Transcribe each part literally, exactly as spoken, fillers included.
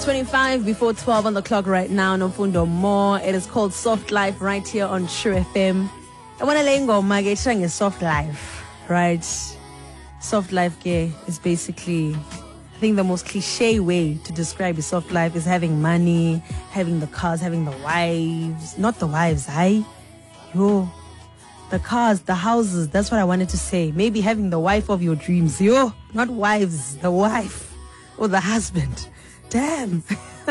twenty-five before twelve on the clock right now. Nomfundo More. It is called Soft Life right here on True F M. I want to lay go my is Soft Life, right? Soft life ke is basically, I think the most cliche way to describe a soft life is having money, having the cars, having the wives. Not the wives, I. Yo. The cars, the houses, that's what I wanted to say. Maybe having the wife of your dreams. Yo, not wives, the wife or the husband. Damn.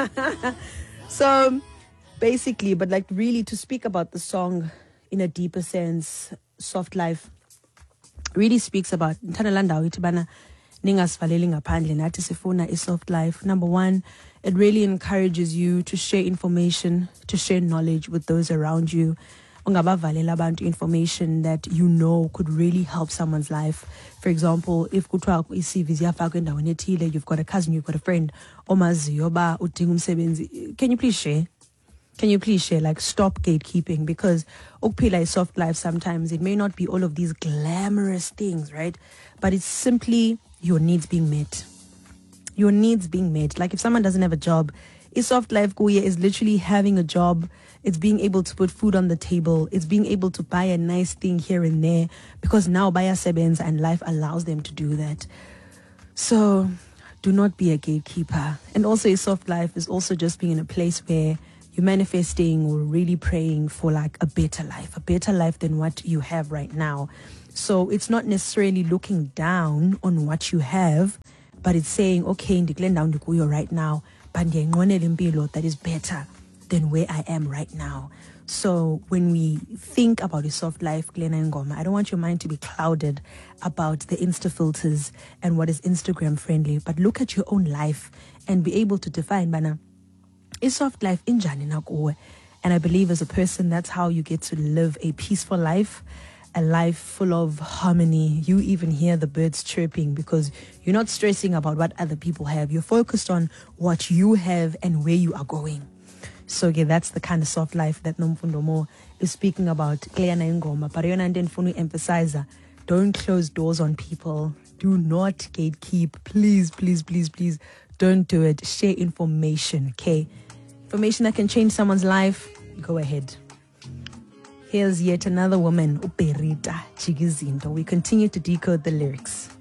So basically, but like really to speak about the song in a deeper sense, Soft Life really speaks about ningasvaleli ngaphandle nathi sifuna is soft life. Number one, it really encourages you to share information, to share knowledge with those around you. Ungabavalela abantu information that you know could really help someone's life. For example, if kuthiwa i-C V ziyafakwa endaweni ethile, you've got a cousin, you've got a friend, omaziyo ba udinga umsebenzi, can you please share? Can you please share? Like, stop gatekeeping, because ukuphila is soft life sometimes. It may not be all of these glamorous things, right? But it's simply your needs being met. Your needs being met. Like if someone doesn't have a job, a soft life kuye is literally having a job. It's being able to put food on the table. It's being able to buy a nice thing here and there, because now baya sebenza and life allows them to do that. So do not be a gatekeeper. And also a soft life is also just being in a place where you're manifesting or really praying for like a better life, a better life than what you have right now. So it's not necessarily looking down on what you have, but it's saying, okay, ndikule ndawo ndikuyo right now, but ndiyanqwenela impilo that is better than where I am right now. So when we think about a soft life, Glena Ngoma, I don't want your mind to be clouded about the Insta filters and what is Instagram friendly, but look at your own life and be able to define, bana, is soft life injani na kuwe? And I believe as a person, that's how you get to live a peaceful life, a life full of harmony. You even hear the birds chirping because you're not stressing about what other people have. You're focused on what you have and where you are going. So yeah, that's the kind of soft life that Nomfundo More is speaking about. Kleana Ngoma, but yona nto ndifuna emphasize, don't close doors on people. Do not gatekeep. Please, please, please, please don't do it. Share information, okay? Information that can change someone's life, go ahead. Here's yet another woman, Uperita Chigizindo. We continue to decode the lyrics.